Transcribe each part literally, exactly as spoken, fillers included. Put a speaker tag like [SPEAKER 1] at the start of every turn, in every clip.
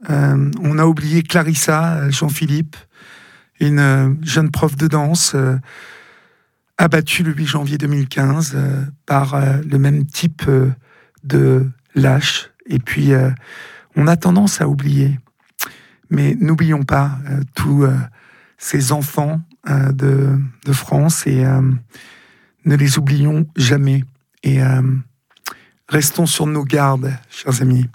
[SPEAKER 1] Euh, on a oublié Clarissa Jean-Philippe, une euh, jeune prof de danse euh, abattue le huit janvier deux mille quinze euh, par euh, le même type euh, de lâche. Et puis, euh, on a tendance à oublier. Mais n'oublions pas euh, tous euh, ces enfants euh, de, de France et euh, ne les oublions jamais. Et euh, restons sur nos gardes, chers amis.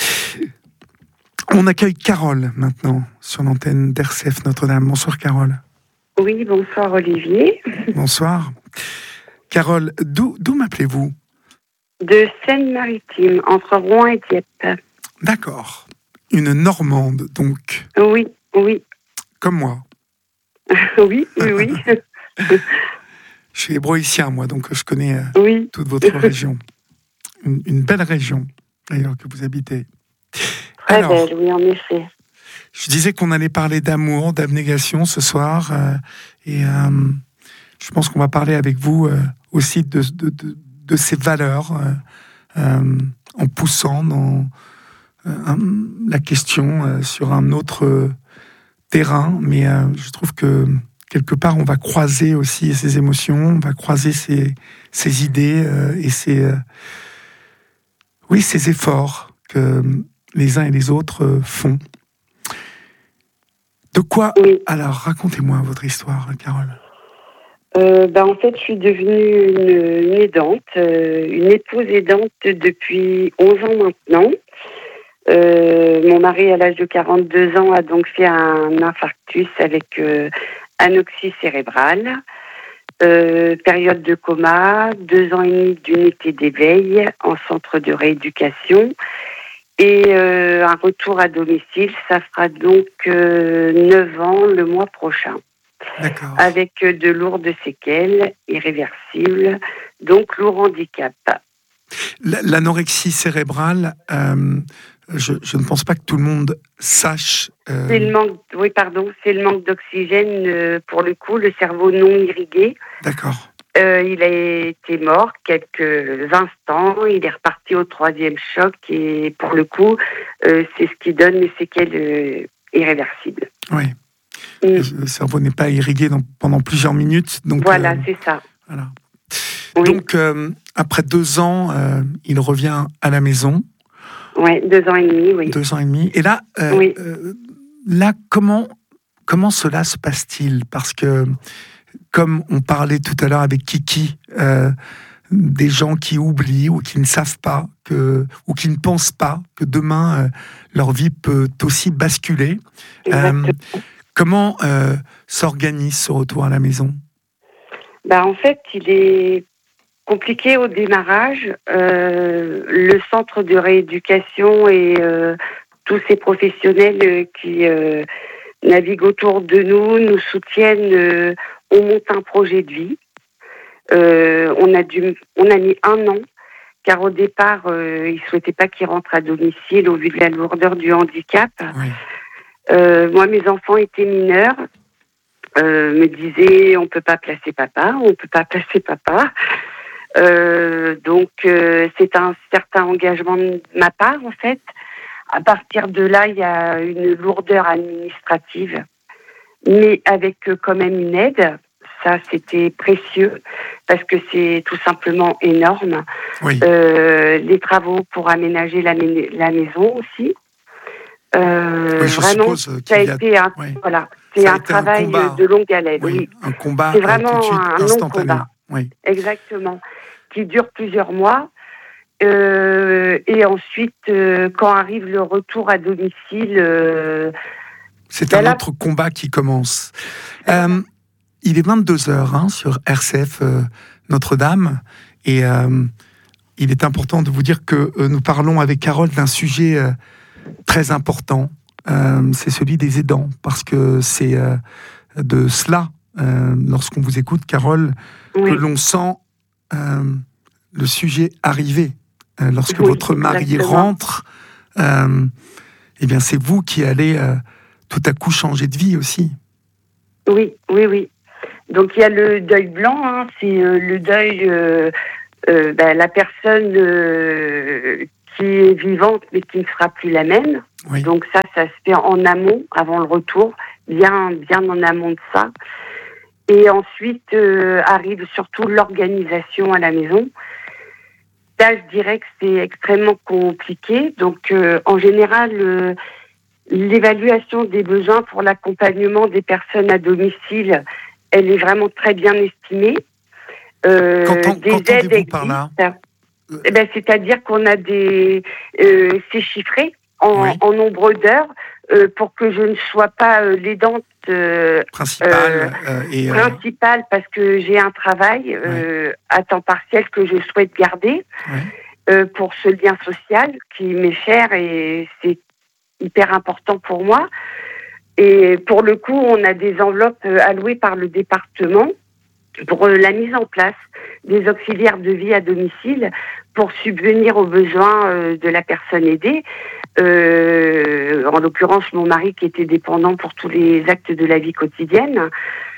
[SPEAKER 1] On accueille Carole maintenant sur l'antenne d'R C F Notre-Dame. Bonsoir Carole.
[SPEAKER 2] Oui, bonsoir Olivier.
[SPEAKER 1] Bonsoir. Carole, d'où, d'où m'appelez-vous ?
[SPEAKER 2] De Seine-Maritime, entre Rouen et Dieppe.
[SPEAKER 1] D'accord. Une Normande, donc.
[SPEAKER 2] Oui, oui.
[SPEAKER 1] Comme moi.
[SPEAKER 2] oui, oui, oui.
[SPEAKER 1] Je suis hébroïcien, moi, donc je connais euh,
[SPEAKER 2] oui.
[SPEAKER 1] toute votre région. Une, une belle région, d'ailleurs, que vous habitez.
[SPEAKER 2] Très
[SPEAKER 1] Alors,
[SPEAKER 2] belle, oui, en effet.
[SPEAKER 1] Je disais qu'on allait parler d'amour, d'abnégation ce soir, euh, et euh, je pense qu'on va parler avec vous euh, aussi de, de, de, de ces valeurs, euh, euh, en poussant dans euh, un, la question euh, sur un autre euh, terrain, mais euh, je trouve que quelque part on va croiser aussi ces émotions, on va croiser ces, ces idées euh, et ces, euh, oui, ces efforts que les uns et les autres euh, font. De quoi
[SPEAKER 2] oui.
[SPEAKER 1] Alors, racontez-moi votre histoire, Carole.
[SPEAKER 2] Euh, ben, en fait, je suis devenue une, une aidante, euh, une épouse aidante depuis onze ans maintenant. Euh, mon mari, à l'âge de quarante-deux ans, a donc fait un infarctus avec euh, anoxie cérébrale, euh, période de coma, deux ans et demi d'unité d'éveil en centre de rééducation. Et euh, un retour à domicile, ça fera donc euh, neuf ans le mois prochain.
[SPEAKER 1] D'accord.
[SPEAKER 2] Avec euh, de lourdes séquelles irréversibles, donc lourd handicap.
[SPEAKER 1] L'anorexie cérébrale, euh, je, je ne pense pas que tout le monde sache. Euh...
[SPEAKER 2] C'est le manque, oui, pardon, c'est le manque d'oxygène euh, pour le coup, le cerveau non irrigué.
[SPEAKER 1] D'accord.
[SPEAKER 2] Euh, il a été mort quelques instants, il est reparti au troisième choc et pour le coup, euh, c'est ce qui donne les séquelles euh, irréversibles.
[SPEAKER 1] Oui.
[SPEAKER 2] Mm.
[SPEAKER 1] Le cerveau n'est pas irrigué dans, pendant plusieurs minutes. Donc,
[SPEAKER 2] voilà,
[SPEAKER 1] euh,
[SPEAKER 2] c'est ça.
[SPEAKER 1] Voilà.
[SPEAKER 2] Oui.
[SPEAKER 1] Donc, euh, après deux ans, euh, il revient à la maison.
[SPEAKER 2] Oui, deux ans et demi, oui.
[SPEAKER 1] Deux ans et demi. Et là, euh,
[SPEAKER 2] oui.
[SPEAKER 1] euh, là comment, comment cela se passe-t-il ? Parce que, comme on parlait tout à l'heure avec Kiki, euh, des gens qui oublient ou qui ne savent pas, que, ou qui ne pensent pas que demain, euh, leur vie peut aussi basculer. Euh, comment euh, s'organise ce retour à la maison ?
[SPEAKER 2] Bah, en fait, il est compliqué au démarrage. Euh, le centre de rééducation et euh, tous ces professionnels euh, qui euh, naviguent autour de nous, nous soutiennent. Euh, on monte un projet de vie. Euh, on a dû, on a mis un an, car au départ, euh, ils souhaitaient pas qu'il rentre à domicile au vu de la lourdeur du handicap.
[SPEAKER 1] Oui.
[SPEAKER 2] Euh, moi, mes enfants étaient mineurs. Euh, me disaient on peut pas placer papa, on peut pas placer papa. Euh, donc euh, c'est un certain engagement de ma part en fait. À partir de là, il y a une lourdeur administrative, mais avec euh, quand même une aide. Ça, c'était précieux parce que c'est tout simplement énorme.
[SPEAKER 1] Oui.
[SPEAKER 2] Euh, les travaux pour aménager la, la maison aussi. Euh,
[SPEAKER 1] oui, je
[SPEAKER 2] vraiment,
[SPEAKER 1] suppose
[SPEAKER 2] ça a
[SPEAKER 1] qu'il y a...
[SPEAKER 2] été un,
[SPEAKER 1] oui.
[SPEAKER 2] voilà, c'est un travail
[SPEAKER 1] un
[SPEAKER 2] de longue haleine.
[SPEAKER 1] Oui,
[SPEAKER 2] oui.
[SPEAKER 1] un combat
[SPEAKER 2] c'est vraiment
[SPEAKER 1] tout de suite
[SPEAKER 2] un long
[SPEAKER 1] instantané.
[SPEAKER 2] combat.
[SPEAKER 1] Oui.
[SPEAKER 2] Exactement, qui dure plusieurs mois. Euh, et ensuite, euh, quand arrive le retour à domicile... Euh,
[SPEAKER 1] c'est
[SPEAKER 2] ben
[SPEAKER 1] un
[SPEAKER 2] là...
[SPEAKER 1] autre combat qui commence. Euh, il est vingt-deux heures hein, sur R C F euh, Notre-Dame. Et euh, il est important de vous dire que euh, nous parlons avec Carole d'un sujet euh, très important. Euh, c'est celui des aidants. Parce que c'est euh, de cela, euh, lorsqu'on vous écoute, Carole,
[SPEAKER 2] oui.
[SPEAKER 1] que l'on sent euh, le sujet arriver. Euh, lorsque
[SPEAKER 2] oui,
[SPEAKER 1] votre mari
[SPEAKER 2] exactement.
[SPEAKER 1] rentre, euh, eh bien c'est vous qui allez euh, tout à coup changer de vie aussi.
[SPEAKER 2] Oui, oui, oui. Donc il y a le deuil blanc, hein, c'est euh, le deuil, euh, euh, ben, la personne euh, qui est vivante mais qui ne sera plus la même. Oui. Donc ça, ça se fait en amont, avant le retour, bien, bien en amont de ça. Et ensuite euh, arrive surtout l'organisation à la maison. Là, je dirais que c'est extrêmement compliqué. Donc euh, en général, euh, l'évaluation des besoins pour l'accompagnement des personnes à domicile, elle est vraiment très bien estimée.
[SPEAKER 1] Euh, Qu'entendez-vous par là ?
[SPEAKER 2] Eh ben, c'est-à-dire qu'on a des, euh, c'est chiffré en, oui. en nombre d'heures euh, pour que je ne sois pas euh, l'aidante euh,
[SPEAKER 1] principale, euh, et,
[SPEAKER 2] principale parce que j'ai un travail euh, oui. à temps partiel que je souhaite garder oui. euh, pour ce lien social qui m'est cher et c'est hyper important pour moi. Et pour le coup, on a des enveloppes allouées par le département pour la mise en place des auxiliaires de vie à domicile pour subvenir aux besoins euh, de la personne aidée. Euh, en l'occurrence, mon mari qui était dépendant pour tous les actes de la vie quotidienne.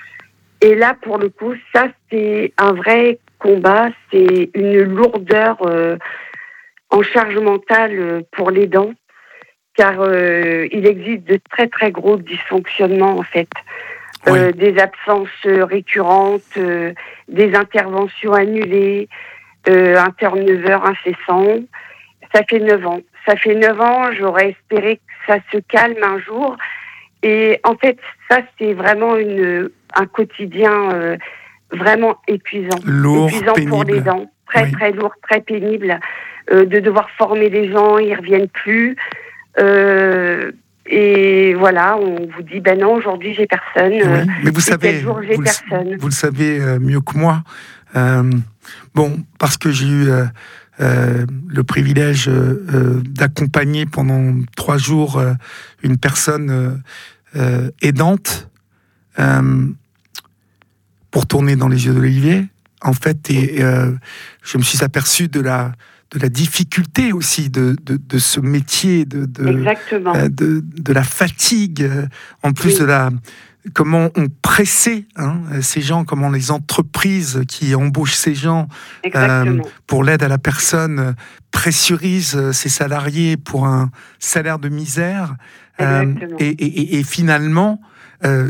[SPEAKER 2] Et là, pour le coup, ça, c'est un vrai combat. C'est une lourdeur euh, en charge mentale pour l'aidant, car euh, il existe de très, très gros dysfonctionnements, en fait. Oui. Euh, des absences récurrentes, euh, des interventions annulées, euh, un turnover incessant. Ça fait neuf ans. Ça fait neuf ans, j'aurais espéré que ça se calme un jour. Et en fait, ça, c'est vraiment une, un quotidien euh, vraiment épuisant.
[SPEAKER 1] Lourd,
[SPEAKER 2] épuisant
[SPEAKER 1] pénible.
[SPEAKER 2] Pour les dents. Très,
[SPEAKER 1] oui.
[SPEAKER 2] très lourd, très pénible. Euh, de devoir former les gens, ils ne reviennent plus. Euh, Et voilà, on vous dit, ben non, aujourd'hui, j'ai personne.
[SPEAKER 1] Oui, mais vous savez,
[SPEAKER 2] quel jour, j'ai
[SPEAKER 1] vous,
[SPEAKER 2] personne.
[SPEAKER 1] Le, vous le savez euh, mieux que moi. Euh, bon, parce que j'ai eu euh, euh, le privilège euh, d'accompagner pendant trois jours euh, une personne euh, euh, aidante euh, pour tourner dans les yeux d'Olivier, en fait, et euh, je me suis aperçu de la de la difficulté aussi de, de, de ce métier, de, de,
[SPEAKER 2] Exactement.
[SPEAKER 1] Euh, de, de la fatigue, euh, en plus oui. de la... Comment on pressait hein, ces gens, comment les entreprises qui embauchent ces gens euh, pour l'aide à la personne pressurisent ces salariés pour un salaire de misère. Euh, et, et, et finalement, euh,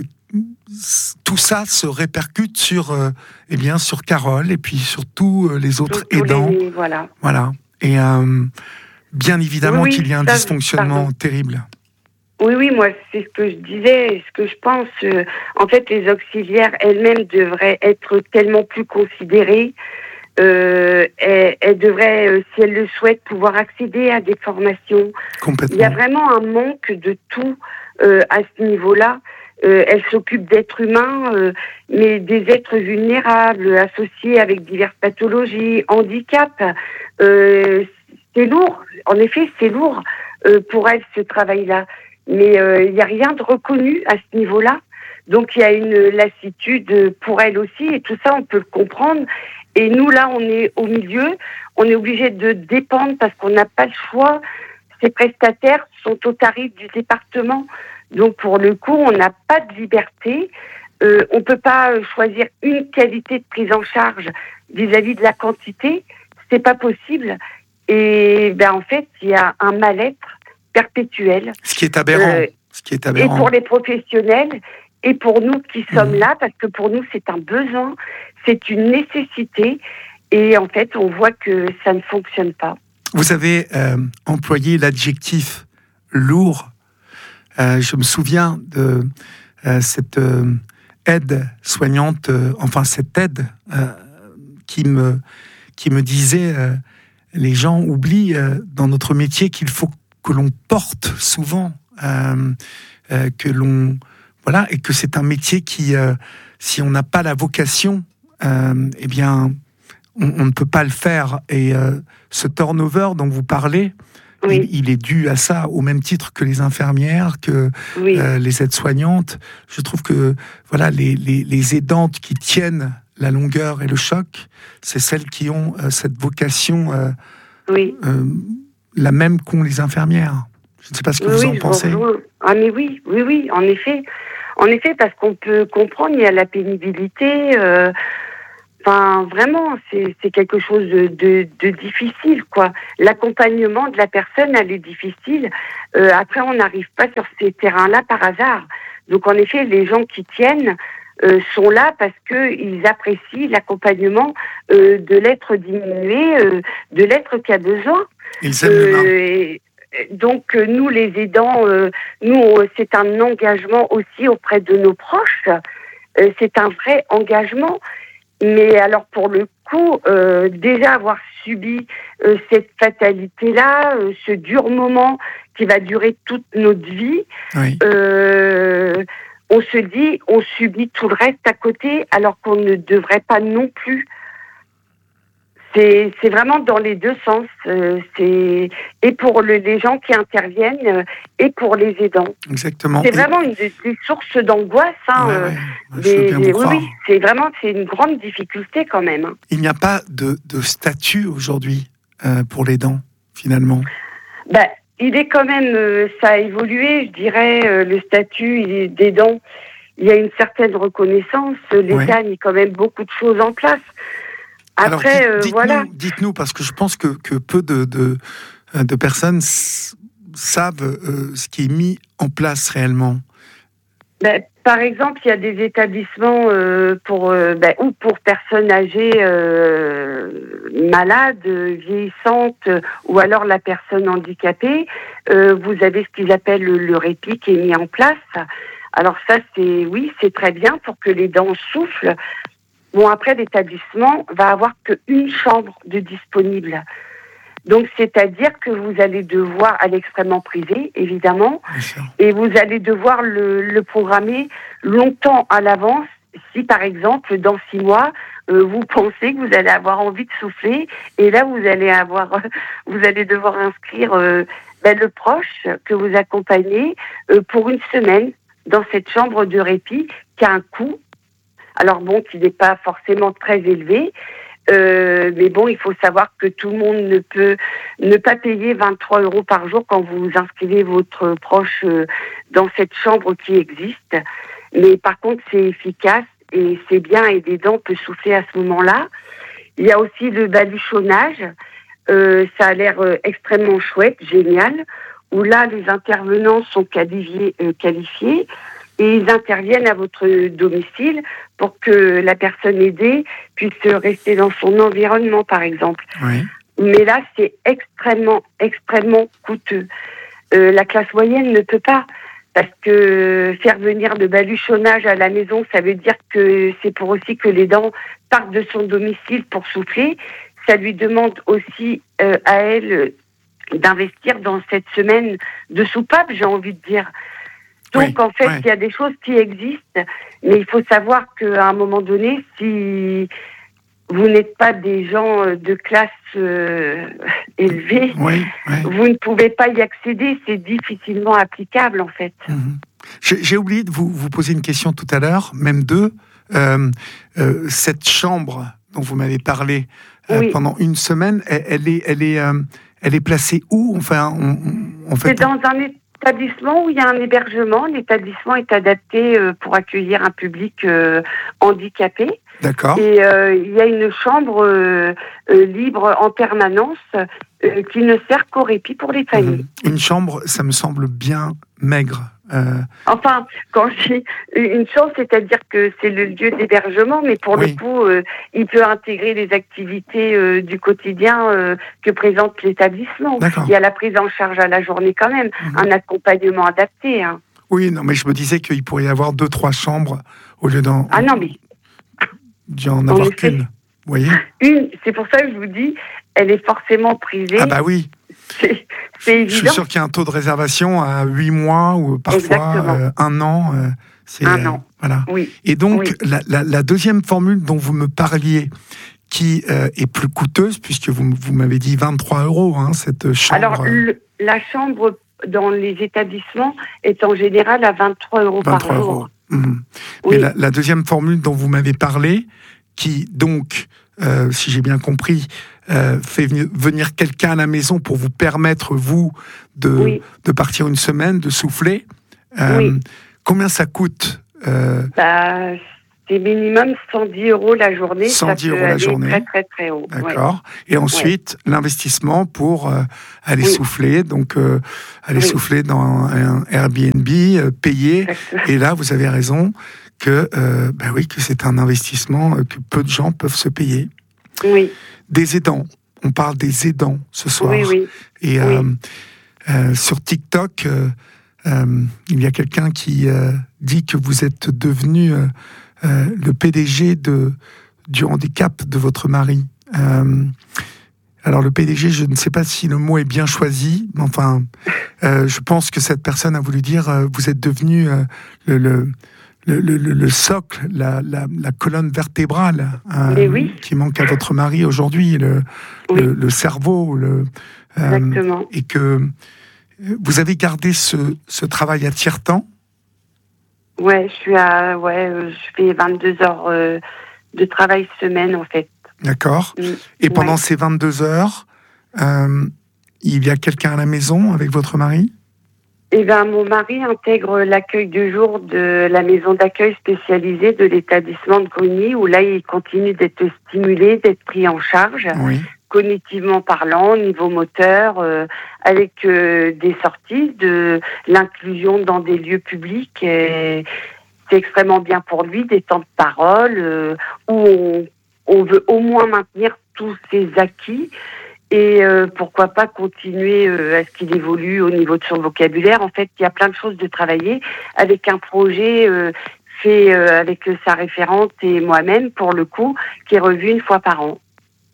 [SPEAKER 1] tout ça se répercute sur, euh, eh bien, sur Carole et puis sur tous les autres
[SPEAKER 2] tous
[SPEAKER 1] aidants.
[SPEAKER 2] Les, voilà.
[SPEAKER 1] voilà. Et euh, bien évidemment oui, qu'il y a un ça, dysfonctionnement
[SPEAKER 2] pardon.
[SPEAKER 1] terrible.
[SPEAKER 2] Oui, oui, moi, c'est ce que je disais, ce que je pense. Euh, en fait, les auxiliaires elles-mêmes devraient être tellement plus considérées. Euh, elles, elles devraient, euh, si elles le souhaitent, pouvoir accéder à des formations.
[SPEAKER 1] Complètement.
[SPEAKER 2] Il y a vraiment un manque de tout euh, à ce niveau-là. Euh, elles s'occupent d'êtres humains, euh, mais des êtres vulnérables, associés avec diverses pathologies, handicaps. Euh, c'est lourd, en effet, c'est lourd euh, pour elles, ce travail-là. Mais il euh, n'y a rien de reconnu à ce niveau-là. Donc, il y a une lassitude pour elles aussi, et tout ça, on peut le comprendre. Et nous, là, on est au milieu, on est obligé de dépendre parce qu'on n'a pas le choix. Ces prestataires sont au tarif du département. Donc, pour le coup, on n'a pas de liberté. Euh, on ne peut pas choisir une qualité de prise en charge vis-à-vis de la quantité. C'est pas possible. Et ben, en fait, il y a un mal-être perpétuel.
[SPEAKER 1] Ce qui est aberrant. Euh, Ce qui est aberrant.
[SPEAKER 2] Et pour les professionnels, et pour nous qui sommes mmh. là, parce que pour nous, c'est un besoin, c'est une nécessité. Et en fait, on voit que ça ne fonctionne pas.
[SPEAKER 1] Vous avez euh, employé l'adjectif lourd. Euh, je me souviens de euh, cette euh, aide soignante, euh, enfin cette aide euh, qui me qui me disait euh, les gens oublient euh, dans notre métier qu'il faut que l'on porte souvent, euh, euh, que l'on voilà et que c'est un métier qui, euh, si on n'a pas la vocation, euh, eh bien on, on ne peut pas le faire. Et euh, ce turnover dont vous parlez. Oui. Il, il est dû à ça, au même titre que les infirmières, que oui. euh, les aides-soignantes. Je trouve que voilà, les, les, les aidantes qui tiennent la longueur et le choc, c'est celles qui ont euh, cette vocation euh,
[SPEAKER 2] oui.
[SPEAKER 1] euh, la même qu'ont les infirmières. Je ne sais pas ce que
[SPEAKER 2] oui,
[SPEAKER 1] vous
[SPEAKER 2] oui,
[SPEAKER 1] en pensez.
[SPEAKER 2] Bonjour. Ah mais oui, oui, oui, en effet. En effet, parce qu'on peut comprendre, il y a la pénibilité... Euh... Enfin, vraiment, c'est, c'est quelque chose de, de, de difficile, quoi. L'accompagnement de la personne, elle est difficile. Euh, après, on n'arrive pas sur ces terrains-là par hasard. Donc, en effet, les gens qui tiennent euh, sont là parce qu'ils apprécient l'accompagnement euh, de l'être diminué, euh, de l'être qui a besoin.
[SPEAKER 1] Ils aiment l'humain.
[SPEAKER 2] Euh, donc, euh, nous, les aidants, euh, nous, euh, c'est un engagement aussi auprès de nos proches. Euh, c'est un vrai engagement. Mais alors, pour le coup, euh, déjà avoir subi euh, cette fatalité-là, euh, ce dur moment qui va durer toute notre vie,
[SPEAKER 1] Oui.
[SPEAKER 2] euh, on se dit, on subit tout le reste à côté, alors qu'on ne devrait pas non plus. C'est, c'est vraiment dans les deux sens. Euh, c'est et pour le, les gens qui interviennent euh, et pour les aidants.
[SPEAKER 1] Exactement.
[SPEAKER 2] C'est
[SPEAKER 1] Et...
[SPEAKER 2] vraiment une des, des sources d'angoisse. Hein,
[SPEAKER 1] ouais,
[SPEAKER 2] euh,
[SPEAKER 1] ouais. Je
[SPEAKER 2] des,
[SPEAKER 1] veux bien
[SPEAKER 2] des,
[SPEAKER 1] vous
[SPEAKER 2] oui,
[SPEAKER 1] croire.
[SPEAKER 2] oui, c'est vraiment c'est une grande difficulté quand même. Hein.
[SPEAKER 1] Il n'y a pas de, de statut aujourd'hui euh, pour l'aidant, finalement.
[SPEAKER 2] Ben, il est quand même, euh, ça a évolué, je dirais, euh, le statut d'aidant. Il y a une certaine reconnaissance. L'État
[SPEAKER 1] Ouais.
[SPEAKER 2] a mis quand même beaucoup de choses en place. Après,
[SPEAKER 1] Alors, dites,
[SPEAKER 2] euh, voilà.
[SPEAKER 1] dites-nous, dites-nous, parce que je pense que, que peu de, de, de personnes s- savent euh, ce qui est mis en place réellement.
[SPEAKER 2] Ben, par exemple, il y a des établissements euh, pour euh, ben, ou pour personnes âgées euh, malades, vieillissantes, euh, ou alors la personne handicapée. Euh, vous avez ce qu'ils appellent le, le répit qui est mis en place. Alors ça, c'est oui, c'est très bien pour que les dents soufflent. Bon, après, l'établissement va avoir qu'une chambre de disponible. Donc, c'est-à-dire que vous allez devoir, à l'extrêmement privé, évidemment, et vous allez devoir le, le programmer longtemps à l'avance. Si, par exemple, dans six mois, euh, vous pensez que vous allez avoir envie de souffler, et là, vous allez avoir, vous allez devoir inscrire euh, ben, le proche que vous accompagnez euh, pour une semaine dans cette chambre de répit qui a un coût. Alors bon, qui n'est pas forcément très élevé, euh, mais bon, il faut savoir que tout le monde ne peut ne pas payer vingt-trois euros par jour quand vous inscrivez votre proche euh, dans cette chambre qui existe. Mais par contre, c'est efficace et c'est bien et des dents peuvent souffler à ce moment-là. Il y a aussi le baluchonnage. Euh, ça a l'air euh, extrêmement chouette, génial, où là, les intervenants sont qualifiés, euh, qualifiés et ils interviennent à votre domicile pour que la personne aidée puisse rester dans son environnement, par exemple.
[SPEAKER 1] Oui.
[SPEAKER 2] Mais là, c'est extrêmement, extrêmement coûteux. Euh, la classe moyenne ne peut pas, parce que faire venir de baluchonnage à la maison, ça veut dire que c'est pour aussi que les dents partent de son domicile pour souffler. Ça lui demande aussi euh, à elle d'investir dans cette semaine de soupape, j'ai envie de dire. Donc, oui, en fait, il ouais. y a des choses qui existent, mais il faut savoir qu'à un moment donné, si vous n'êtes pas des gens de classe euh, élevée,
[SPEAKER 1] oui, oui.
[SPEAKER 2] vous ne pouvez pas y accéder. C'est difficilement applicable, en fait.
[SPEAKER 1] Mmh. J'ai, j'ai oublié de vous, vous poser une question tout à l'heure, même deux. Euh, euh, cette chambre dont vous m'avez parlé euh, oui. pendant une semaine, elle, elle est, elle est, euh, elle est placée où ? Enfin, on, on, en fait,
[SPEAKER 2] c'est dans un établissement où il y a un hébergement. L'établissement est adapté euh, pour accueillir un public euh, handicapé.
[SPEAKER 1] D'accord.
[SPEAKER 2] Et euh, il y a une chambre euh, euh, libre en permanence euh, qui ne sert qu'au répit pour les familles.
[SPEAKER 1] Mmh. Une chambre, ça me semble bien maigre. Euh...
[SPEAKER 2] Enfin, quand je dis une chambre, c'est-à-dire que c'est le lieu d'hébergement, mais pour oui. le coup, euh, il peut intégrer les activités euh, du quotidien euh, que présente l'établissement.
[SPEAKER 1] D'accord.
[SPEAKER 2] Il y a la prise en charge à la journée quand même, mmh. un accompagnement adapté. Hein.
[SPEAKER 1] Oui, non, mais je me disais qu'il pourrait y avoir deux, trois chambres au lieu d'en...
[SPEAKER 2] Ah non, mais...
[SPEAKER 1] d'y en avoir qu'une, vous voyez ?
[SPEAKER 2] Une, c'est pour ça que je vous dis, elle est forcément privée.
[SPEAKER 1] Ah bah oui.
[SPEAKER 2] C'est, c'est évident.
[SPEAKER 1] Je suis sûr qu'il y a un taux de réservation à huit mois ou parfois euh, un an. Euh, c'est,
[SPEAKER 2] un an.
[SPEAKER 1] Euh, voilà.
[SPEAKER 2] Oui.
[SPEAKER 1] Et donc,
[SPEAKER 2] oui.
[SPEAKER 1] la, la, la deuxième formule dont vous me parliez, qui euh, est plus coûteuse, puisque vous, vous m'avez dit vingt-trois euros, hein, cette chambre.
[SPEAKER 2] Alors, le, la chambre dans les établissements est en général à vingt-trois euros par jour.
[SPEAKER 1] Euros. Mmh.
[SPEAKER 2] Oui.
[SPEAKER 1] Mais la, la deuxième formule dont vous m'avez parlé, qui donc, euh, si j'ai bien compris, euh, fait venir quelqu'un à la maison pour vous permettre, vous, de,
[SPEAKER 2] oui.
[SPEAKER 1] de partir une semaine, de souffler. Euh,
[SPEAKER 2] oui.
[SPEAKER 1] Combien ça coûte euh...
[SPEAKER 2] bah, c'est minimum cent dix euros la journée.
[SPEAKER 1] cent dix euros la journée.
[SPEAKER 2] Très, très, très haut.
[SPEAKER 1] D'accord. Ouais. Et ensuite, ouais. l'investissement pour euh, aller oui. souffler, donc euh, aller oui. souffler dans un Airbnb, euh, payer. Exactement. Et là, vous avez raison que, euh, ben oui, que c'est un investissement que peu de gens peuvent se payer.
[SPEAKER 2] Oui.
[SPEAKER 1] Des aidants. On parle des aidants ce soir.
[SPEAKER 2] Oui, oui.
[SPEAKER 1] Et euh, oui. Euh, sur TikTok, euh, euh, il y a quelqu'un qui euh, dit que vous êtes devenu euh, euh, le P D G de, du handicap de votre mari. Euh, alors le P D G, je ne sais pas si le mot est bien choisi, mais enfin, euh, je pense que cette personne a voulu dire euh, vous êtes devenu euh, le, le, le, le, le socle, la, la, la colonne vertébrale euh,
[SPEAKER 2] oui.
[SPEAKER 1] qui manque à votre mari aujourd'hui, le, oui. le, le cerveau, le, euh,
[SPEAKER 2] Exactement.
[SPEAKER 1] Et que vous avez gardé ce, ce travail à tiers-temps.
[SPEAKER 2] Ouais, je suis à, ouais, je fais vingt-deux heures euh, de travail semaine en fait.
[SPEAKER 1] D'accord. Mmh. Et pendant ouais. ces vingt-deux heures, euh, il y a quelqu'un à la maison avec votre mari ?
[SPEAKER 2] Eh bien, mon mari intègre l'accueil de jour de la maison d'accueil spécialisée de l'établissement de Grigny, où là, il continue d'être stimulé, d'être pris en charge,
[SPEAKER 1] oui.
[SPEAKER 2] cognitivement parlant, niveau moteur, euh, avec euh, des sorties, de l'inclusion dans des lieux publics. Et c'est extrêmement bien pour lui, des temps de parole, euh, où on, on veut au moins maintenir tous ses acquis. Et euh, pourquoi pas continuer euh, à ce qu'il évolue au niveau de son vocabulaire. En fait, il y a plein de choses de travailler avec un projet euh, fait euh, avec sa référente et moi-même, pour le coup, qui est revu une fois par an.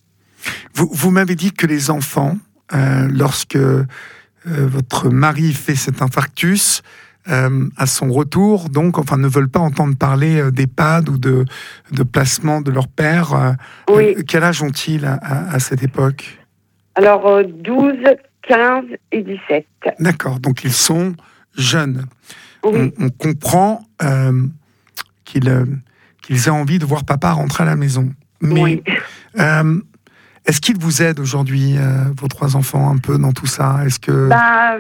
[SPEAKER 1] Vous, vous m'avez dit que les enfants, euh, lorsque euh, votre mari fait cet infarctus, euh, à son retour, donc, enfin, ne veulent pas entendre parler euh, d'EHPAD ou de, de placement de leur père. Euh,
[SPEAKER 2] oui.
[SPEAKER 1] euh, quel âge ont-ils à, à, à cette époque ?
[SPEAKER 2] Alors, euh, douze, quinze et dix-sept.
[SPEAKER 1] D'accord, donc ils sont jeunes.
[SPEAKER 2] Oui.
[SPEAKER 1] On, on comprend euh, qu'ils, euh, qu'ils aient envie de voir papa rentrer à la maison. Mais
[SPEAKER 2] oui.
[SPEAKER 1] euh, est-ce qu'ils vous aident aujourd'hui, euh, vos trois enfants, un peu dans tout ça ? Est-ce que...
[SPEAKER 2] Bah,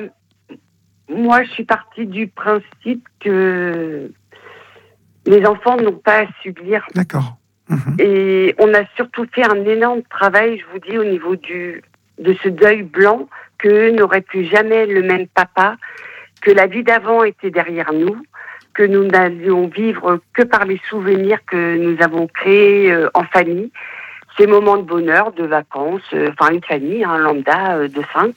[SPEAKER 2] moi, je suis partie du principe que les enfants n'ont pas à subir.
[SPEAKER 1] D'accord. Mmh.
[SPEAKER 2] Et on a surtout fait un énorme travail, je vous dis, au niveau du... de ce deuil blanc, qu'eux n'auraient plus jamais le même papa, que la vie d'avant était derrière nous, que nous n'allions vivre que par les souvenirs que nous avons créés euh, en famille, ces moments de bonheur, de vacances, euh, enfin une famille, un lambda euh, de cinq,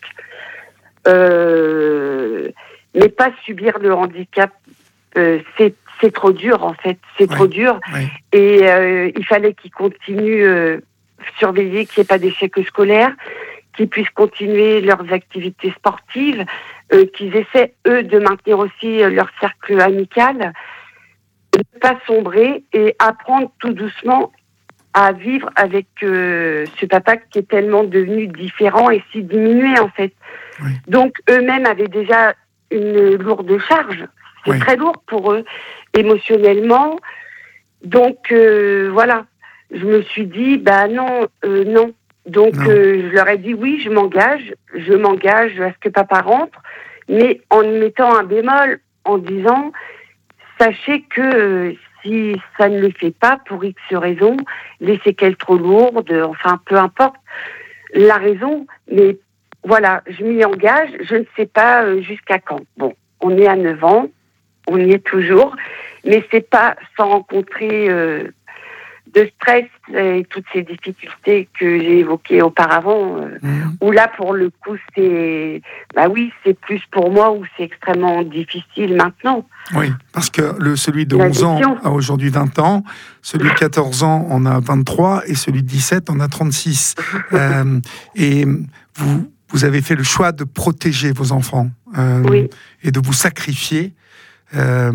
[SPEAKER 2] euh, mais pas subir le handicap, euh, c'est, c'est trop dur en fait, c'est
[SPEAKER 1] oui,
[SPEAKER 2] trop dur,
[SPEAKER 1] oui.
[SPEAKER 2] Et euh, il fallait qu'ils continuent euh, surveiller qu'il n'y ait pas d'échec scolaire, qu'ils puissent continuer leurs activités sportives, euh, qu'ils essaient, eux, de maintenir aussi euh, leur cercle amical, de ne pas sombrer et apprendre tout doucement à vivre avec euh, ce papa qui est tellement devenu différent et si diminué, en fait.
[SPEAKER 1] Oui.
[SPEAKER 2] Donc, eux-mêmes avaient déjà une lourde charge. C'est
[SPEAKER 1] oui.
[SPEAKER 2] très lourd pour eux, émotionnellement. Donc, euh, voilà. Je me suis dit, bah non, euh, non. Donc, euh, je leur ai dit, oui, je m'engage, je m'engage à ce que papa rentre, mais en mettant un bémol, en disant, sachez que euh, si ça ne le fait pas, pour X raisons, les séquelles trop lourdes, enfin, peu importe la raison, mais voilà, je m'y engage, je ne sais pas euh, jusqu'à quand. Bon, on est à neuf ans, on y est toujours, mais c'est pas sans rencontrer... Euh, de stress et toutes ces difficultés que j'ai évoquées auparavant, euh, mmh. où là, pour le coup, c'est... Bah oui, c'est plus pour moi, où c'est extrêmement difficile maintenant.
[SPEAKER 1] Oui, parce que le, celui de onze ans a aujourd'hui vingt ans, celui de quatorze ans en a vingt-trois, et celui de dix-sept en a trente-six. euh, et vous, vous avez fait le choix de protéger vos enfants, euh,
[SPEAKER 2] oui.
[SPEAKER 1] et de vous sacrifier euh,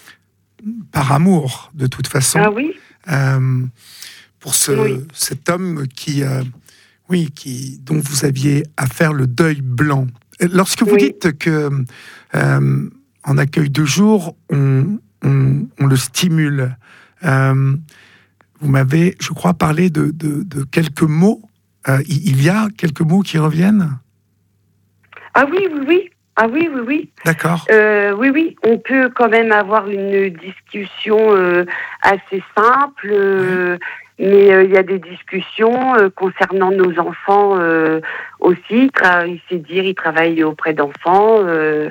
[SPEAKER 1] par amour, de toute façon.
[SPEAKER 2] Ah oui.
[SPEAKER 1] Euh, pour ce,
[SPEAKER 2] oui.
[SPEAKER 1] cet homme qui, euh, oui, qui, dont vous aviez à faire le deuil blanc. Lorsque vous
[SPEAKER 2] oui.
[SPEAKER 1] dites que euh, en accueil de jour, on, on, on le stimule, euh, vous m'avez, je crois, parlé de, de, de quelques mots. Euh, il y a quelques mots qui reviennent ?
[SPEAKER 2] Ah oui, oui, oui. Ah oui, oui, oui.
[SPEAKER 1] D'accord.
[SPEAKER 2] Euh, oui, oui, on peut quand même avoir une discussion euh, assez simple, euh,
[SPEAKER 1] Ouais.
[SPEAKER 2] mais euh, il y a des discussions euh, concernant nos enfants euh, aussi. Il, tra- il sait dire, il travaille auprès d'enfants. Euh,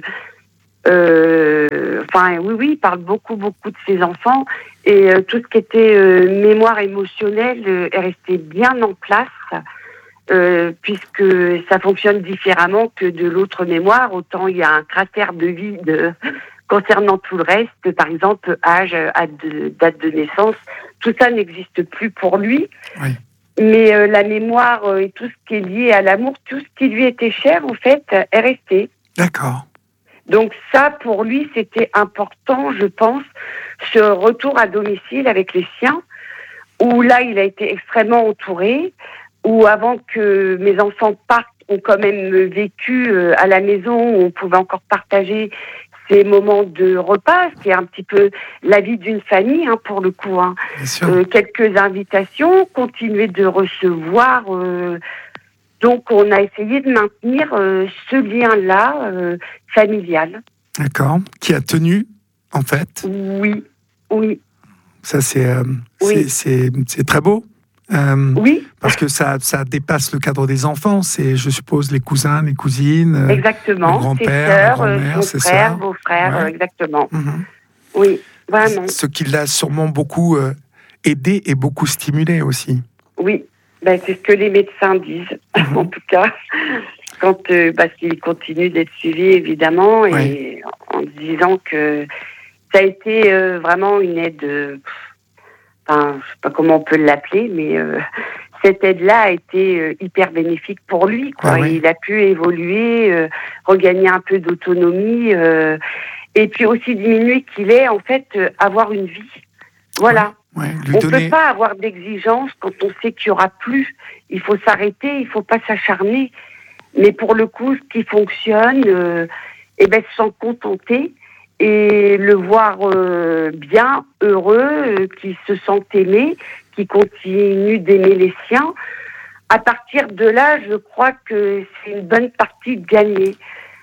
[SPEAKER 2] euh, enfin, oui, oui, il parle beaucoup, beaucoup de ses enfants. Et euh, tout ce qui était euh, mémoire émotionnelle euh, est resté bien en place. Euh, puisque ça fonctionne différemment que de l'autre mémoire. Autant il y a un cratère de vide euh, concernant tout le reste, par exemple âge, date de, date de naissance, tout ça n'existe plus pour lui.
[SPEAKER 1] Oui.
[SPEAKER 2] Mais euh, la mémoire euh, et tout ce qui est lié à l'amour, tout ce qui lui était cher, en fait, est resté.
[SPEAKER 1] D'accord.
[SPEAKER 2] Donc ça, pour lui, c'était important, je pense, ce retour à domicile avec les siens, où là, il a été extrêmement entouré, où avant que mes enfants partent, ont quand même vécu euh, à la maison, où on pouvait encore partager ces moments de repas. C'est un petit peu la vie d'une famille, hein, pour le coup. Hein.
[SPEAKER 1] Bien sûr.
[SPEAKER 2] Euh, quelques invitations, continuer de recevoir. Euh, donc, on a essayé de maintenir euh, ce lien-là euh, familial.
[SPEAKER 1] D'accord. Qui a tenu, en fait.
[SPEAKER 2] Oui, oui.
[SPEAKER 1] Ça, c'est, euh,
[SPEAKER 2] Oui.
[SPEAKER 1] c'est, c'est, c'est très beau. Euh,
[SPEAKER 2] Oui.
[SPEAKER 1] Parce que ça, ça dépasse le cadre des enfants. C'est, je suppose, les cousins, les cousines, euh,
[SPEAKER 2] Exactement.
[SPEAKER 1] le grand-père,
[SPEAKER 2] Ses
[SPEAKER 1] la
[SPEAKER 2] sœurs,
[SPEAKER 1] grand-mère,
[SPEAKER 2] son
[SPEAKER 1] c'est
[SPEAKER 2] frère,
[SPEAKER 1] ça.
[SPEAKER 2] beau-frère,
[SPEAKER 1] Ouais.
[SPEAKER 2] euh, exactement.
[SPEAKER 1] Mm-hmm.
[SPEAKER 2] Oui, vraiment.
[SPEAKER 1] Ce qui l'a sûrement beaucoup euh, aidé et beaucoup stimulé aussi.
[SPEAKER 2] Oui, ben, c'est ce que les médecins disent,
[SPEAKER 1] Mm-hmm.
[SPEAKER 2] en tout cas, quand, euh, parce qu'ils continuent d'être suivis, évidemment, et
[SPEAKER 1] Ouais.
[SPEAKER 2] en disant que ça a été euh, vraiment une aide, euh, enfin, je sais pas comment on peut l'appeler, mais euh, cette aide-là a été euh, hyper bénéfique pour lui, quoi.
[SPEAKER 1] Ah ouais.
[SPEAKER 2] Il a pu évoluer, euh, regagner un peu d'autonomie, euh, et puis aussi diminuer qu'il est, en fait, euh, avoir une vie. Voilà.
[SPEAKER 1] Ouais, ouais, lui
[SPEAKER 2] On ne
[SPEAKER 1] donner...
[SPEAKER 2] peut pas avoir d'exigence quand on sait qu'il n'y aura plus. Il faut s'arrêter, il ne faut pas s'acharner. Mais pour le coup, ce qui fonctionne, euh, eh ben, s'en contenter et le voir euh, bien, heureux, euh, qui se sent aimé, qui continue d'aimer les siens. À partir de là, je crois que c'est une bonne partie de gagner.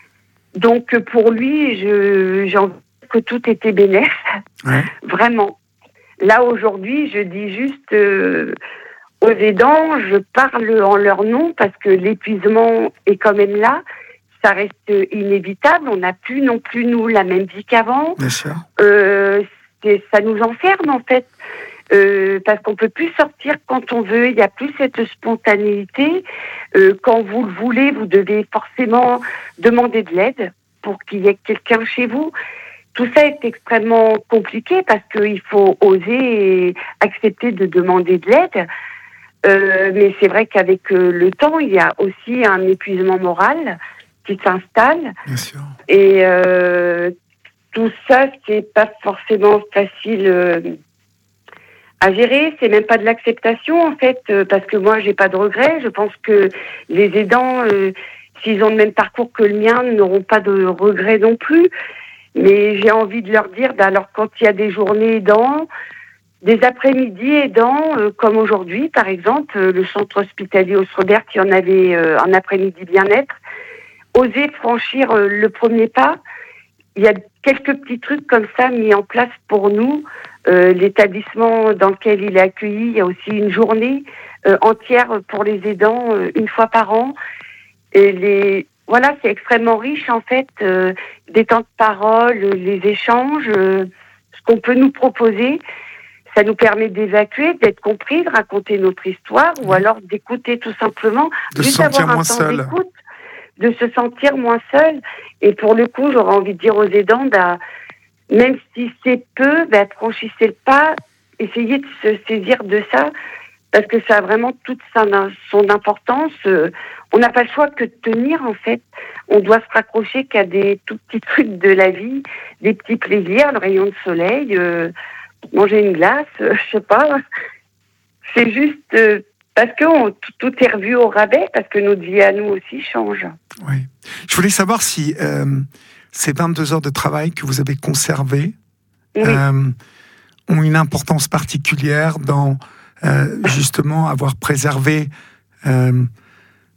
[SPEAKER 2] Donc pour lui, je, j'ai envie que tout était bénéf.
[SPEAKER 1] Ouais.
[SPEAKER 2] Vraiment. Là, aujourd'hui, je dis juste euh, aux aidants, je parle en leur nom parce que l'épuisement est quand même là. Ça reste inévitable. On n'a plus non plus, nous, la même vie qu'avant.
[SPEAKER 1] Bien sûr.
[SPEAKER 2] Euh, c'est, ça nous enferme, en fait. Euh, parce qu'on peut plus sortir quand on veut. Il n'y a plus cette spontanéité. Euh, quand vous le voulez, vous devez forcément demander de l'aide pour qu'il y ait quelqu'un chez vous. Tout ça est extrêmement compliqué parce qu'il faut oser et accepter de demander de l'aide. Euh, mais c'est vrai qu'avec euh, le temps, il y a aussi un épuisement moral qui s'installe.
[SPEAKER 1] Bien sûr.
[SPEAKER 2] Et euh, tout ça, c'est pas forcément facile euh, à gérer. C'est même pas de l'acceptation, en fait, euh, parce que moi, j'ai pas de regrets. Je pense que les aidants, euh, s'ils ont le même parcours que le mien, n'auront pas de regrets non plus. Mais j'ai envie de leur dire, ben alors quand il y a des journées aidants, des après-midi aidants, euh, comme aujourd'hui par exemple, euh, le centre hospitalier Osrebert, il y en avait euh, un après-midi bien-être, oser franchir euh, le premier pas. Il y a quelques petits trucs comme ça mis en place pour nous. Euh, l'établissement dans lequel il est accueilli, il y a aussi une journée euh, entière pour les aidants, euh, une fois par an. Et les... Voilà, c'est extrêmement riche en fait, euh, des temps de parole, les échanges, euh, ce qu'on peut nous proposer, ça nous permet d'évacuer, d'être compris, de raconter notre histoire, ou alors d'écouter tout simplement,
[SPEAKER 1] De
[SPEAKER 2] juste
[SPEAKER 1] se sentir
[SPEAKER 2] avoir un
[SPEAKER 1] moins
[SPEAKER 2] temps
[SPEAKER 1] seul.
[SPEAKER 2] d'écoute, de se sentir moins seul. Et pour le coup, j'aurais envie de dire aux aidants, bah, même si c'est peu, bah, franchissez le pas, essayez de se saisir de ça, parce que ça a vraiment toute son importance. On n'a pas le choix que de tenir, en fait. On doit se raccrocher qu'à des tout petits trucs de la vie, des petits plaisirs, le rayon de soleil, euh, manger une glace, euh, je sais pas. C'est juste euh, parce que on, tout, tout est revu au rabais, parce que notre vie à nous aussi change.
[SPEAKER 1] Oui. Je voulais savoir si euh, ces vingt-deux heures de travail que vous avez conservées oui. euh, ont une importance particulière dans... Euh, justement, avoir préservé euh,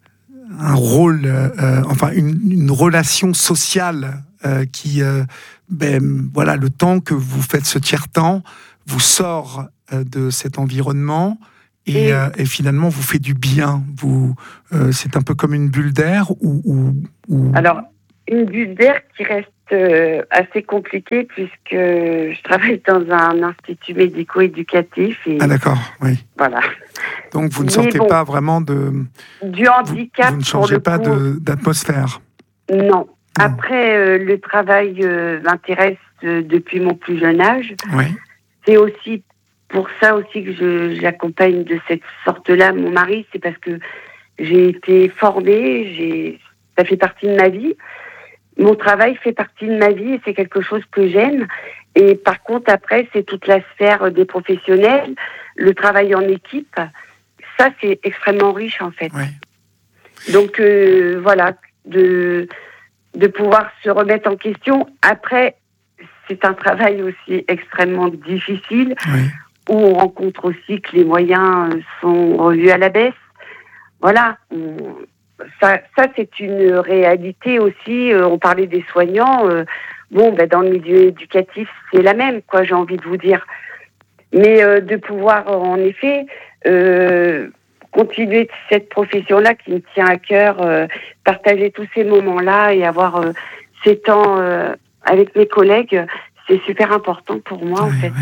[SPEAKER 1] un rôle, euh, enfin une, une relation sociale euh, qui, euh, ben, voilà, le temps que vous faites ce tiers-temps vous sort euh, de cet environnement et,
[SPEAKER 2] Et-
[SPEAKER 1] euh, et finalement vous fait du bien. Vous, euh, c'est un peu comme une bulle d'air ou, ou, ou...
[SPEAKER 2] Alors, une bulle d'air qui reste euh, assez compliquée puisque je travaille dans un institut médico-éducatif et
[SPEAKER 1] Ah d'accord, oui.
[SPEAKER 2] voilà.
[SPEAKER 1] Donc vous ne
[SPEAKER 2] Mais
[SPEAKER 1] sortez
[SPEAKER 2] bon,
[SPEAKER 1] pas vraiment de...
[SPEAKER 2] du
[SPEAKER 1] Vous,
[SPEAKER 2] handicap
[SPEAKER 1] vous ne
[SPEAKER 2] pour
[SPEAKER 1] changez
[SPEAKER 2] le
[SPEAKER 1] pas
[SPEAKER 2] coup,
[SPEAKER 1] de, d'atmosphère.
[SPEAKER 2] non.
[SPEAKER 1] Non.
[SPEAKER 2] Après, euh, le travail euh, m'intéresse euh, depuis mon plus jeune âge.
[SPEAKER 1] Oui,
[SPEAKER 2] C'est aussi pour ça aussi que je, j'accompagne de cette sorte-là mon mari, c'est parce que j'ai été formée, j'ai, ça fait partie de ma vie. Mon travail fait partie de ma vie et c'est quelque chose que j'aime. Et par contre, après, c'est toute la sphère des professionnels, le travail en équipe. Ça, c'est extrêmement riche, en fait.
[SPEAKER 1] oui.
[SPEAKER 2] Donc, euh, voilà, de, de pouvoir se remettre en question. Après, c'est un travail aussi extrêmement difficile,
[SPEAKER 1] Oui.
[SPEAKER 2] où on rencontre aussi que les moyens sont revus à la baisse. Voilà, on- ça, ça c'est une réalité aussi. Euh, on parlait des soignants. Euh, bon, ben, dans le milieu éducatif, c'est la même, quoi. J'ai envie de vous dire. Mais euh, de pouvoir, en effet, euh, continuer cette profession-là qui me tient à cœur, euh, partager tous ces moments-là et avoir euh, ces temps euh, avec mes collègues, c'est super important pour moi, en
[SPEAKER 1] Oui,
[SPEAKER 2] fait.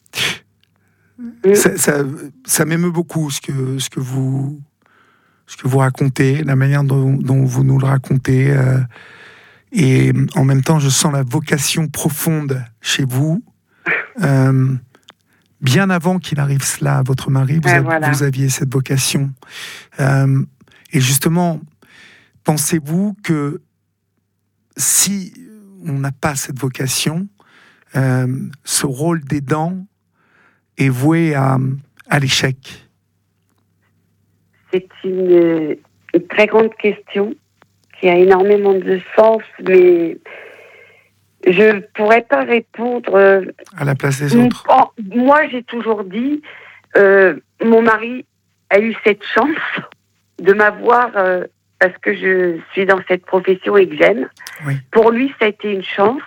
[SPEAKER 1] oui.
[SPEAKER 2] Mm.
[SPEAKER 1] Ça, ça, ça m'émeut beaucoup ce que, ce que vous, ce que vous racontez, la manière dont, dont vous nous le racontez. Euh, et en même temps, je sens la vocation profonde chez vous. Euh, bien avant qu'il arrive cela à votre mari, vous,
[SPEAKER 2] Ouais,
[SPEAKER 1] avez-
[SPEAKER 2] voilà.
[SPEAKER 1] vous aviez cette vocation. Euh, et justement, pensez-vous que si on n'a pas cette vocation, euh, ce rôle d'aidant est voué à, à l'échec?
[SPEAKER 2] C'est une, une très grande question qui a énormément de sens, mais je ne pourrais pas répondre. euh,
[SPEAKER 1] À la place des
[SPEAKER 2] m-
[SPEAKER 1] autres.
[SPEAKER 2] en- moi, j'ai toujours dit, euh, mon mari a eu cette chance de m'avoir euh, parce que je suis dans cette profession et que j'aime.
[SPEAKER 1] Oui.
[SPEAKER 2] Pour lui, ça a été une chance.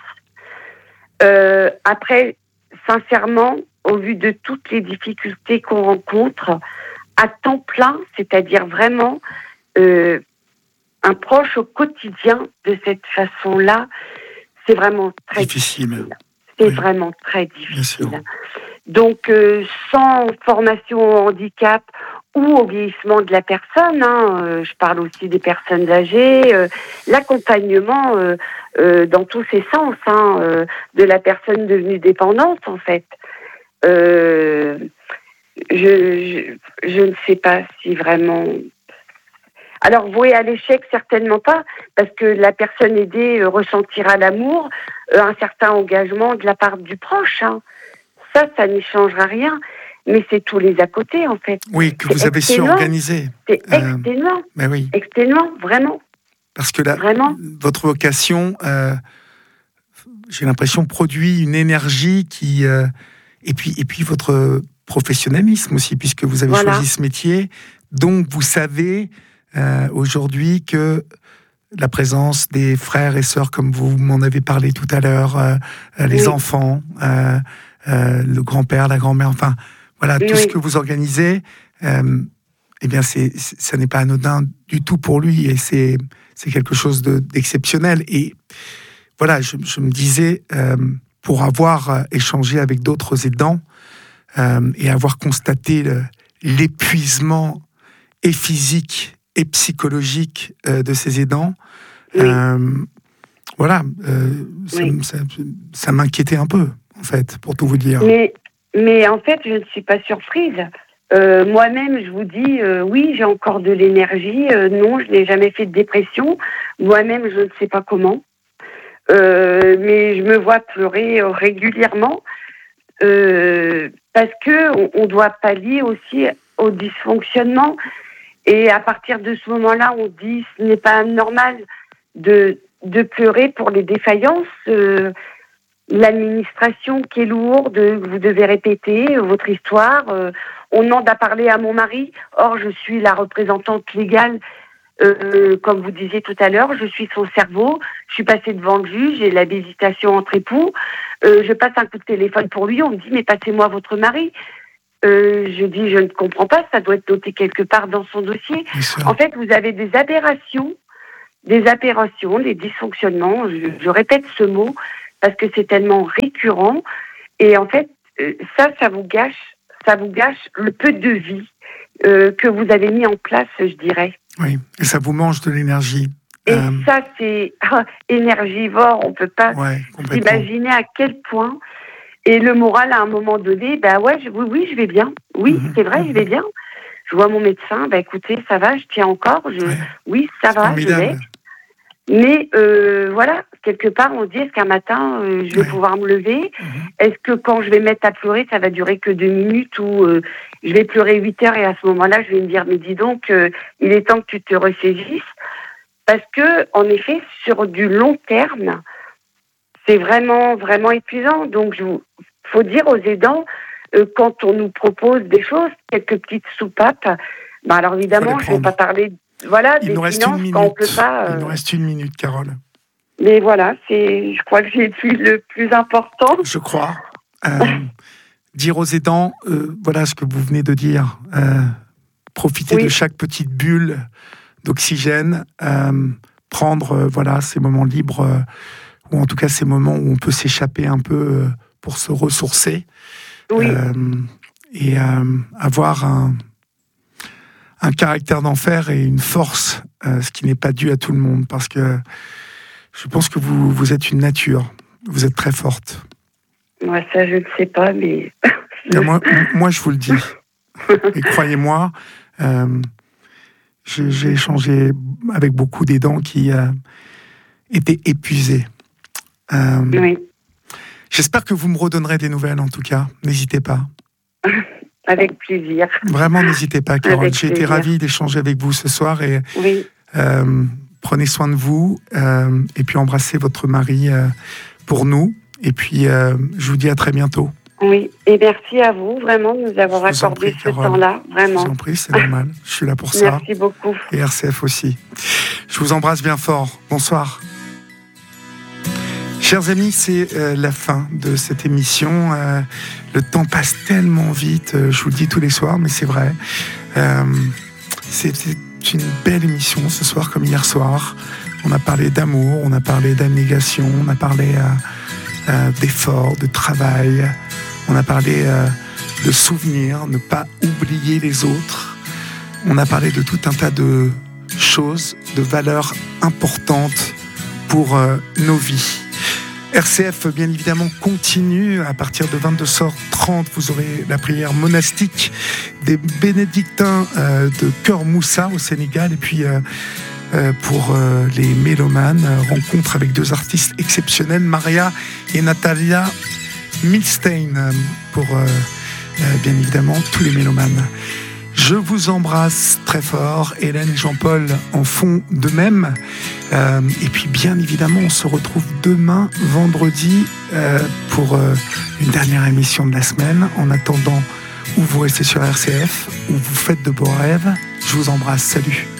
[SPEAKER 2] Euh, après, sincèrement, au vu de toutes les difficultés qu'on rencontre, à temps plein, c'est-à-dire vraiment euh, un proche au quotidien de cette façon-là, c'est vraiment très
[SPEAKER 1] Difficile.
[SPEAKER 2] difficile. C'est
[SPEAKER 1] Oui.
[SPEAKER 2] vraiment très
[SPEAKER 1] Bien sûr.
[SPEAKER 2] difficile. Donc, euh, sans formation au handicap ou au vieillissement de la personne, hein, euh, je parle aussi des personnes âgées, euh, l'accompagnement euh, euh, dans tous ses sens, hein, euh, de la personne devenue dépendante, en fait. Euh, je, je, je ne sais pas si vraiment... Alors, voué à l'échec, certainement pas, parce que la personne aidée euh, ressentira l'amour, euh, un certain engagement de la part du proche. Hein. Ça, ça n'y changera rien, mais c'est tous les à côté, en fait.
[SPEAKER 1] Oui, que
[SPEAKER 2] C'est
[SPEAKER 1] vous avez su
[SPEAKER 2] exténuant.
[SPEAKER 1] organiser.
[SPEAKER 2] C'est
[SPEAKER 1] Euh,
[SPEAKER 2] exténuant,
[SPEAKER 1] Mais oui,
[SPEAKER 2] exténuant, vraiment,
[SPEAKER 1] parce que la,
[SPEAKER 2] vraiment.
[SPEAKER 1] votre vocation, euh, j'ai l'impression, produit une énergie qui... euh, et, puis, et puis votre professionnalisme aussi, puisque vous avez
[SPEAKER 2] Voilà.
[SPEAKER 1] choisi ce métier. Donc, vous savez euh, aujourd'hui que la présence des frères et sœurs, comme vous m'en avez parlé tout à l'heure, euh, euh, les
[SPEAKER 2] Oui.
[SPEAKER 1] enfants, euh, euh, le grand-père, la grand-mère, enfin, voilà,
[SPEAKER 2] Oui,
[SPEAKER 1] tout ce
[SPEAKER 2] oui.
[SPEAKER 1] que vous organisez, euh, eh bien, c'est, c'est- ça n'est pas anodin du tout pour lui, et c'est, c'est quelque chose de, d'exceptionnel. Et voilà, je, je me disais, euh, pour avoir euh, échangé avec d'autres aidants euh, et avoir constaté le- l'épuisement et physique et psychologique euh, de ces aidants,
[SPEAKER 2] Oui.
[SPEAKER 1] euh, voilà, euh, ça,
[SPEAKER 2] Oui.
[SPEAKER 1] m- ça- ça m'inquiétait un peu, en fait, pour tout vous dire.
[SPEAKER 2] Mais, mais en fait, je ne suis pas surprise. Euh, moi-même, je vous dis, euh, oui, j'ai encore de l'énergie. Euh, non, je n'ai jamais fait de dépression. Moi-même, je ne sais pas comment. Euh, mais je me vois pleurer euh, régulièrement euh, parce que on, on doit pallier aussi au dysfonctionnement. Et à partir de ce moment-là, on dit ce n'est pas normal de, de pleurer pour les défaillances. Euh, l'administration qui est lourde, vous devez répéter votre histoire. Euh, on demande à parler à mon mari. Or, je suis la représentante légale Euh, comme vous disiez tout à l'heure, je suis son cerveau, je suis passée devant le juge, j'ai la visitation entre époux, euh, je passe un coup de téléphone pour lui, on me dit mais passez-moi votre mari. Euh, je dis je ne comprends pas, ça doit être noté quelque part dans son dossier. En fait, vous avez des aberrations, des aberrations, des dysfonctionnements, je, je répète ce mot parce que c'est tellement récurrent et en fait, euh, ça, ça vous gâche, ça vous gâche le peu de vie euh, que vous avez mis en place, je dirais.
[SPEAKER 1] Oui, et ça vous mange de l'énergie.
[SPEAKER 2] Et
[SPEAKER 1] euh...
[SPEAKER 2] ça, c'est ah, énergivore. On peut pas
[SPEAKER 1] ouais,
[SPEAKER 2] s'imaginer à quel point. Et le moral, à un moment donné, ben ouais, je, oui, oui, je vais bien. Oui, mmh, c'est vrai, mmh. je vais bien. Je vois mon médecin, ben écoutez, ça va, je tiens encore. Je, ouais. Oui, ça va, formidable. Je vais. Mais euh, voilà, quelque part, on se dit, est-ce qu'un matin, euh, je vais ouais. pouvoir me lever mmh. Est-ce que quand je vais mettre à pleurer, ça va durer que deux minutes ou euh, je vais pleurer huit heures et à ce moment-là, je vais me dire, mais dis donc, euh, il est temps que tu te ressaisisses. Parce que, en effet, sur du long terme, c'est vraiment, vraiment épuisant. Donc, il faut dire aux aidants, euh, quand on nous propose des choses, quelques petites soupapes, ben alors évidemment, je ne vais pas parler voilà,
[SPEAKER 1] il
[SPEAKER 2] des
[SPEAKER 1] nous reste
[SPEAKER 2] finances
[SPEAKER 1] une minute.
[SPEAKER 2] quand on peut pas... Euh...
[SPEAKER 1] Il nous reste une minute, Carole.
[SPEAKER 2] Mais voilà, c'est, je crois que j'ai dit le plus important.
[SPEAKER 1] Je crois. Euh, dire aux aidants, euh, voilà ce que vous venez de dire. Euh, profiter oui. de chaque petite bulle d'oxygène, euh, prendre euh, voilà ces moments libres, euh, ou en tout cas ces moments où on peut s'échapper un peu euh, pour se ressourcer,
[SPEAKER 2] oui.
[SPEAKER 1] euh, et euh, avoir un, un caractère d'enfer et une force, euh, ce qui n'est pas dû à tout le monde, parce que je pense que vous, vous êtes une nature, vous êtes très forte.
[SPEAKER 2] Moi, ça, je ne sais pas, mais...
[SPEAKER 1] Bien, moi, moi, je vous le dis. Et croyez-moi, euh, j'ai, j'ai échangé avec beaucoup d'aidants qui euh, étaient épuisés. Euh,
[SPEAKER 2] oui.
[SPEAKER 1] J'espère que vous me redonnerez des nouvelles, en tout cas. N'hésitez pas.
[SPEAKER 2] Avec plaisir.
[SPEAKER 1] Vraiment, n'hésitez pas, Carole.
[SPEAKER 2] Avec
[SPEAKER 1] j'ai
[SPEAKER 2] plaisir.
[SPEAKER 1] été ravi d'échanger avec vous ce soir. Et,
[SPEAKER 2] oui.
[SPEAKER 1] euh, prenez soin de vous. Euh, et puis, embrassez votre mari euh, pour nous. Et puis, euh, je vous dis à très bientôt.
[SPEAKER 2] Oui, et merci à vous, vraiment, de nous avoir accordé
[SPEAKER 1] prie,
[SPEAKER 2] ce
[SPEAKER 1] Carole.
[SPEAKER 2] temps-là, vraiment.
[SPEAKER 1] Je vous en prie, c'est normal. Je suis là pour ça.
[SPEAKER 2] Merci beaucoup.
[SPEAKER 1] Et R C F aussi. Je vous embrasse bien fort. Bonsoir. Chers amis, c'est euh, la fin de cette émission. Euh, le temps passe tellement vite, euh, je vous le dis tous les soirs, mais c'est vrai. Euh, c'est, c'est une belle émission ce soir comme hier soir. On a parlé d'amour, on a parlé d'abnégation, on a parlé euh, euh, d'effort, de travail. On a parlé euh, de souvenirs, ne pas oublier les autres. On a parlé de tout un tas de choses, de valeurs importantes pour euh, nos vies. R C F, bien évidemment, continue. À partir de vingt-deux heures trente, vous aurez la prière monastique des bénédictins euh, de Cœur Moussa au Sénégal. Et puis, euh, euh, pour euh, les mélomanes, euh, rencontre avec deux artistes exceptionnels, Maria et Natalia Milstein, pour euh, euh, bien évidemment tous les mélomanes. Je vous embrasse très fort. Hélène et Jean-Paul en font de même. Euh, et puis bien évidemment, on se retrouve demain, vendredi, euh, pour euh, une dernière émission de la semaine. En attendant, ou vous restez sur R C F, ou vous faites de beaux rêves. Je vous embrasse. Salut.